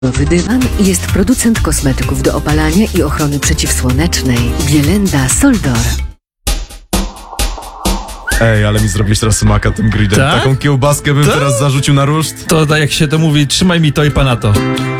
Nowy Dywan jest producent kosmetyków do opalania i ochrony przeciwsłonecznej. Bielenda Soldor. Ej, ale mi zrobiłeś teraz smaka tym gridem. Tak? Taką kiełbaskę bym teraz zarzucił na ruszt. To tak jak się to mówi, trzymaj mi to i pana to.